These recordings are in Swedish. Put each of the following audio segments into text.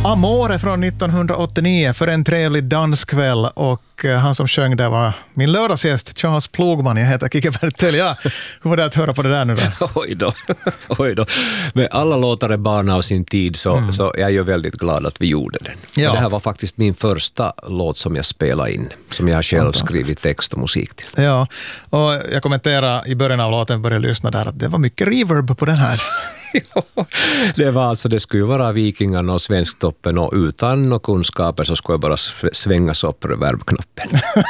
Amore från 1989 för en trevlig danskväll, och han som sjöng där var min lördagsgäst Charles Plogman. Jag heter Kike Bertel. Ja, hur var det att höra på det där nu då? Oj då. Men alla låtar är barna av sin tid, så jag är ju väldigt glad att vi gjorde den. Ja. Och det här var faktiskt min första låt som jag spelade in, som jag själv skrivit text och musik till. Ja, och jag kommenterade i början av låten, började lyssna där, att det var mycket reverb på den här. Ja, det var alltså, det skulle ju vara Vikingarna och Svensktoppen, och utan några kunskaper så skulle jag bara svängas upp reverbknappen.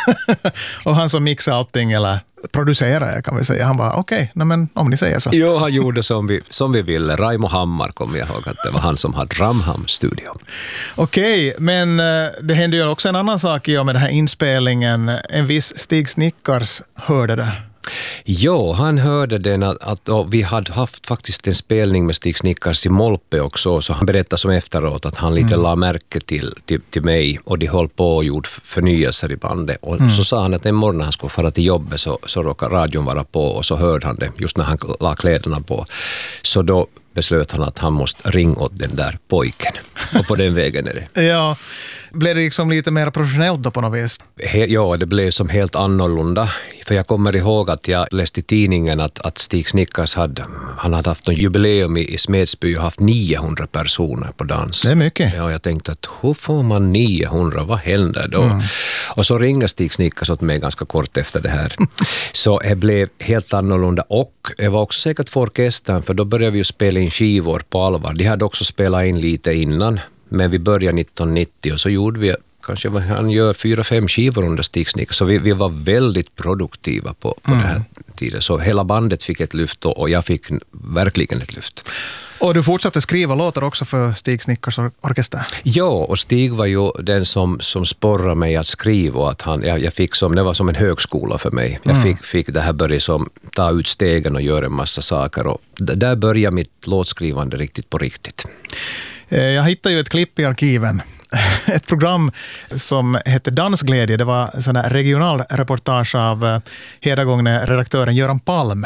Och han som mixade allting, eller producerade kan vi säga, han var okej, men om ni säger så. Jo, han gjorde som vi ville. Raimo Hammar kommer jag ihåg att det var han som hade Ramham-studion. Okej, men det hände ju också en annan sak i och med den här inspelningen. En viss Stig Snickars hörde det. Jo, han hörde den att vi hade haft faktiskt en spelning med Stig Snickars i Molpe också, så han berättade som efteråt att han lite la märke till mig, och de höll på och gjorde förnyelser i bandet, och så sa han att en morgon han skulle fara till jobbet så råkade radion vara på, och så hörde han det just när han la kläderna på, så då beslöt han att han måste ringa åt den där pojken, och på den vägen är det. Ja, blev det liksom lite mer professionellt då på något vis? Ja, det blev som helt annorlunda. För jag kommer ihåg att jag läste i tidningen att Stig Snickars hade haft en jubileum i Smedsby och haft 900 personer på dans. Det är mycket. Ja, jag tänkte att hur får man 900? Vad händer då? Och så ringde Stig Snickars åt mig ganska kort efter det här. Så det blev helt annorlunda, och jag var också säkert för orkestern, för då började vi ju spela in skivor på allvar. De hade också spelat in lite innan, men vi började 1990 och så gjorde vi kanske han gör 4-5 skivor under Stig Snickars, så vi var väldigt produktiva på den här tiden. Så hela bandet fick ett lyft, och jag fick verkligen ett lyft. Och du fortsatte skriva låtar också för Stig Snickars orkester? Ja, och Stig var ju den som sporrade mig att skriva, och att jag fick det var som en högskola för mig. Jag fick det här börja som ta ut stegen och göra en massa saker, och där började mitt låtskrivande riktigt på riktigt. Jag hittade ju ett klipp i arkiven. Ett program som hette Dansglädje. Det var sån här regional reportage av hedagångne redaktören Göran Palm.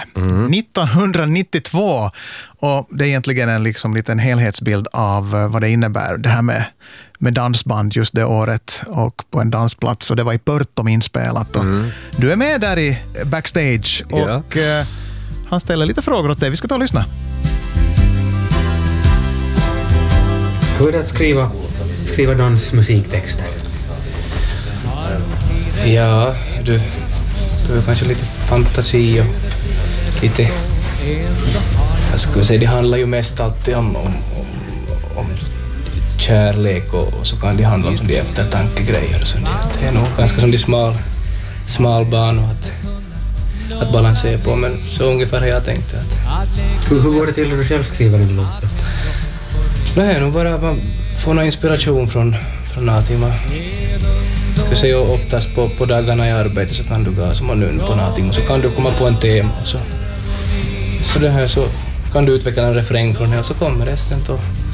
1992. Och det är egentligen en liksom liten helhetsbild av vad det innebär. Det här med dansband just det året, och på en dansplats. Och det var i Pörtom inspelat. Och du är med där i backstage. Och han ställer lite frågor åt dig. Vi ska ta och lyssna. Hur är det att skriva dansmusiktexter? Ja, du har kanske lite fantasi och lite... Jag skulle säga, det handlar ju mest alltid om kärlek, och så kan det handla om som de eftertankegrejer. Så det är nog ganska som de smal bana att balansera på, men så ungefär har jag tänkt att... Hur går det till när du själv skriver en låt? Nej, nog bara man får någon inspiration från någonting. Jag ska säga oftast på dagarna i arbete så kan du gå som man nu på någonting, och så kan du komma på en tema, och så det här så kan du utveckla en refräng från det, och så kommer resten då.